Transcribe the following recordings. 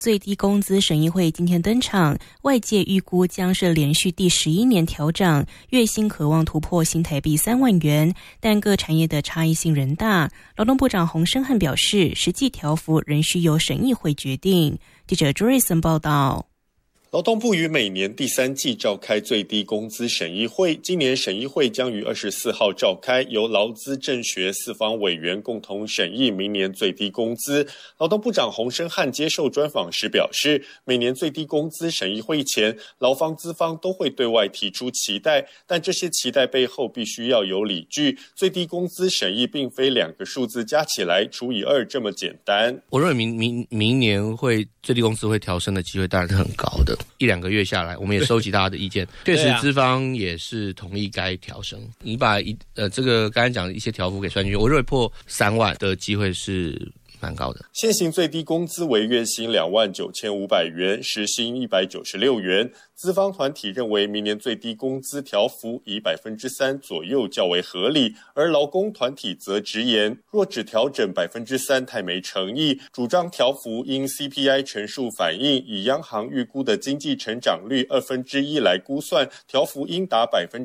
最低工资审议会今天登场，外界预估将是连续第11年调涨，月薪可望突破新台币3万元，但各产业的差异性仍大。劳动部长洪申翰表示，实际调幅仍需由审议会决定。记者朱瑞森报道。 劳动部于每年第3季召开最低工资审议会，今年审议会将于24号召开，由劳资政学4方委员共同审议明年最低工资。劳动部长洪申翰接受专访时表示，每年最低工资审议会前，劳方资方都会对外提出期待，但这些期待背后必须要有理据。最低工资审议并非2个数字加起来除以2这么简单。 我认为明年最低工资会调升的机会当然是很高的。1-2个月下来，我们也收集大家的意见，确实资方也是同意该调升。你把这个刚才讲的一些调幅给算进去，我认为破3万的机会是蛮高的。 现行最低工资为月薪29500元，时薪196元。资方团体认为明年最低工资调幅以 3% 左右较为合理，而劳工团体则直言，若只调整 3% 太没诚意，主张调幅因 CPI 全数反映，以央行预估的经济成长率1/2来估算，调幅应达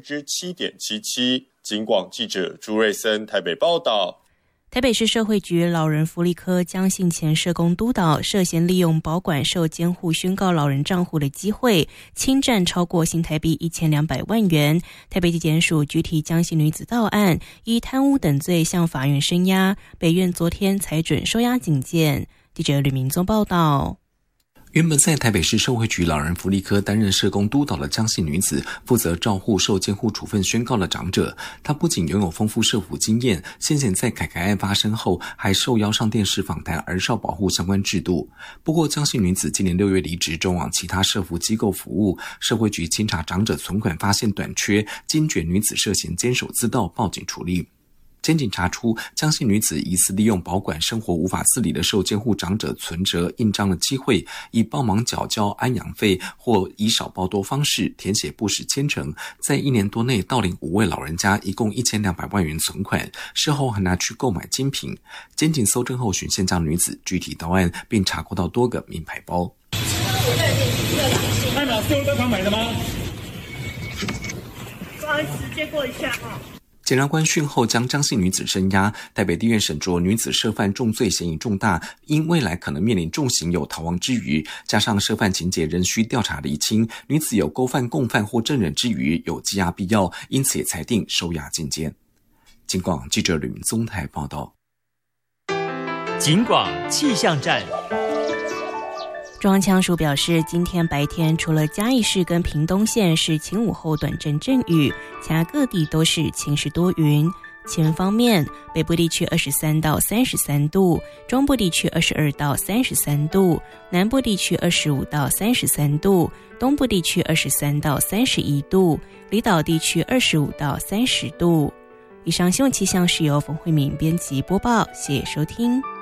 7.77%。警广记者朱瑞森台北报道。 台北市社会局老人福利科江姓前社工督导涉嫌利用保管受监护宣告老人账户的机会，侵占超过新台币1200万元。台北地检署具体江姓女子到案，依贪污等罪向法院声押，北院昨天裁准收押警戒。记者吕明宗报道。 原本在台北市社会局老人福利科担任社工督导的江姓女子，负责照护受监护处分宣告的长者。她不仅拥有丰富社福经验，先前在凯凯案发生后，还受邀上电视访谈儿少保护相关制度。不过，江姓女子今年6月离职，转往其他社福机构服务。社会局清查长者存款，发现短缺，惊觉女子涉嫌监守自盗，报警处理。检警查出江姓女子疑似利用保管生活无法自理的受监护长者存折印章的机会，以帮忙缴交安养费或以少报多方式填写不实签呈，在1年多内盗领5位老人家一共1200万元存款，事后还拿去购买精品。检警搜证后寻现将女子具体到案，并查获到多个名牌包。 代表是用贷款买的吗？不好意思，借过一下哈。 检察官讯后将江姓女子声押，台北地院审酌女子涉犯重罪嫌疑重大，因未来可能面临重刑有逃亡之虞，加上涉犯情节仍需调查厘清，女子有勾犯、共犯或证人之虞，有羁押必要，因此也裁定收押禁监。警广记者吕明宗台报道。 警广气象站。 中央气象署表示，今天白天除了嘉义市跟屏东县是晴午后短阵阵雨，其他各地都是晴时多云。气温方面，北部地区23到33度，中部地区22到33度，南部地区25到33度，东部地区23到31度，离岛地区25到30度。以上新闻气象是由冯慧敏编辑播报，谢谢收听。